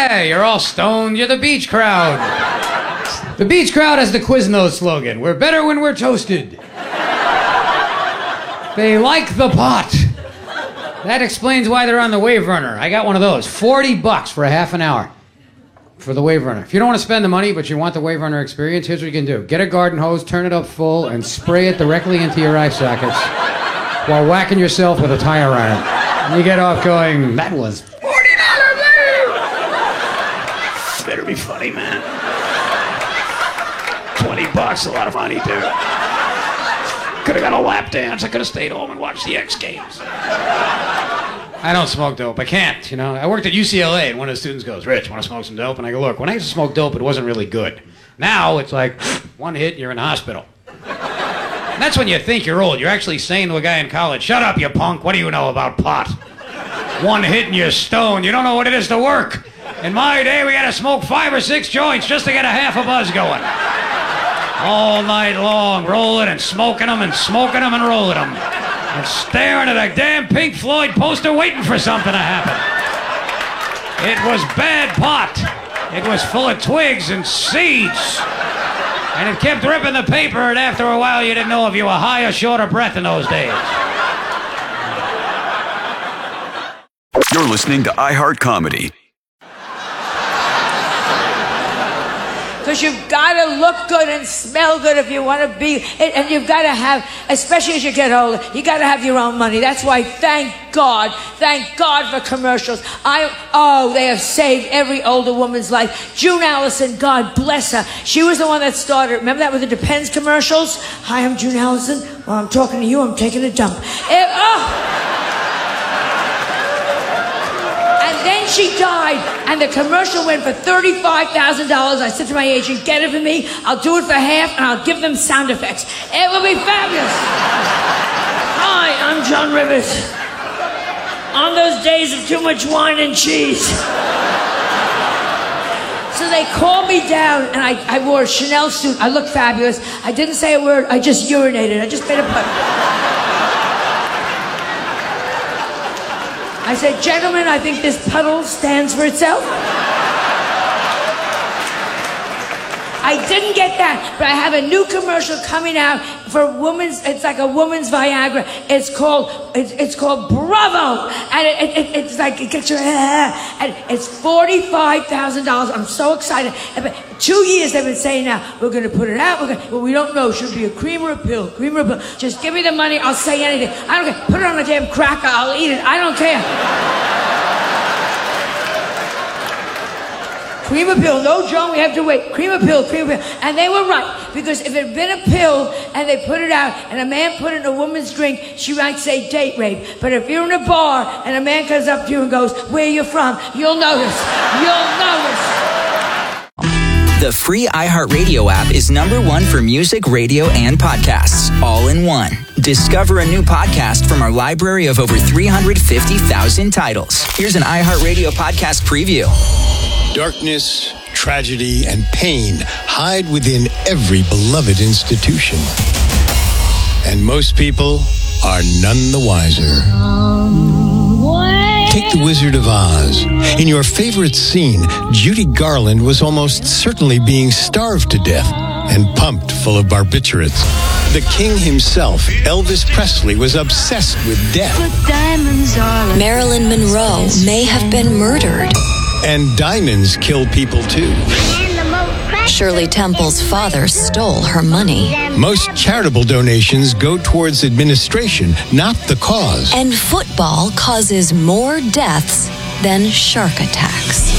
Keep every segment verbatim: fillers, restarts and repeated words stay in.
Yeah, you're all stoned. You're the beach crowd. The beach crowd has the Quiznos slogan. We're better when we're toasted. They like the pot. That explains why they're on the Wave Runner. I got one of those. forty bucks for a half an hour for the Wave Runner. If you don't want to spend the money, but you want the Wave Runner experience, here's what you can do. Get a garden hose, turn it up full, and spray it directly into your eye sockets while whacking yourself with a tire iron. And you get off going, that was forty dollars, baby! Better be funny, man. twenty bucks, a lot of money, dude. Could have got a lap dance. I could have stayed home and watched the X Games. I don't smoke dope. I can't, you know. I worked at U C L A, and one of the students goes, Rich, want to smoke some dope? And I go, look, when I used to smoke dope, it wasn't really good. Now it's like, one hit, you're in the hospital. And that's when you think you're old. You're actually saying to a guy in college, shut up, you punk. What do you know about pot? One hit and you're stoned. You don't know what it is to work. In my day, we got to smoke five or six joints just to get a half a buzz going. All night long, rolling and smoking them and smoking them and rolling them. And staring at a damn Pink Floyd poster waiting for something to happen. It was bad pot. It was full of twigs and seeds. And it kept ripping the paper, and after a while you didn't know if you were high or short of breath in those days. You're listening to iHeart Comedy. Because you've got to look good and smell good if you want to be, and you've got to have, especially as you get older, you got to have your own money. That's why, thank God, thank God for commercials. I, oh, they have saved every older woman's life. June Allison, God bless her. She was the one that started. Remember that with the Depends commercials? Hi, I'm June Allison. While I'm talking to you, I'm taking a dump. It, oh. Then she died, and the commercial went for thirty-five thousand dollars. I said to my agent, get it for me. I'll do it for half, and I'll give them sound effects. It will be fabulous. Hi, I'm Joan Rivers. On those days of too much wine and cheese. So they called me down, and I, I wore a Chanel suit. I looked fabulous. I didn't say a word. I just urinated. I just made a putt. I said, gentlemen, I think this puddle stands for itself. I didn't get that, but I have a new commercial coming out for women's, it's like a woman's Viagra. It's called, it's, it's called Bravo. And it, it, it, it's like, it gets your, uh, and it's forty-five thousand dollars. I'm so excited. And two years they've been saying now, we're going to put it out. We're gonna, well, we don't know. Should it be a cream or a pill? Cream or a pill? Just give me the money. I'll say anything. I don't care. Put it on a damn cracker. I'll eat it. I don't care. Cream or pill. No, Joan, we have to wait. Cream or pill, cream or pill. And they were right. Because if it had been a pill and they put it out and a man put it in a woman's drink, she might say date rape. But if you're in a bar and a man comes up to you and goes, where are you from? You'll notice. You'll notice. The free iHeartRadio app is number one for music, radio, and podcasts, all in one. Discover a new podcast from our library of over three hundred fifty thousand titles. Here's an iHeartRadio podcast preview. Darkness, tragedy, and pain hide within every beloved institution. And most people are none the wiser. Take The Wizard of Oz. In your favorite scene, Judy Garland was almost certainly being starved to death and pumped full of barbiturates. The king himself, Elvis Presley, was obsessed with death. Marilyn Monroe may have been murdered. And diamonds kill people too. Shirley Temple's father stole her money. Most charitable donations go towards administration, not the cause. And football causes more deaths than shark attacks.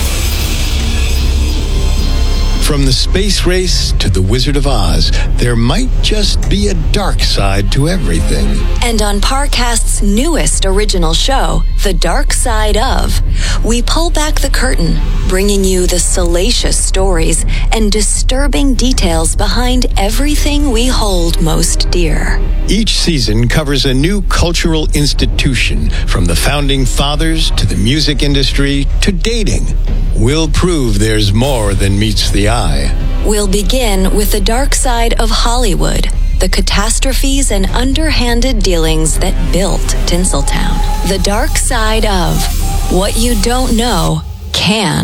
From the space race to the Wizard of Oz, there might just be a dark side to everything. And on Parcast's newest original show, The Dark Side of, we pull back the curtain, bringing you the salacious stories and disturbing details behind everything we hold most dear. Each season covers a new cultural institution, from the founding fathers to the music industry to dating. We'll prove there's more than meets the eye. We'll begin with the dark side of Hollywood, the catastrophes and underhanded dealings that built Tinseltown. The dark side of what you don't know can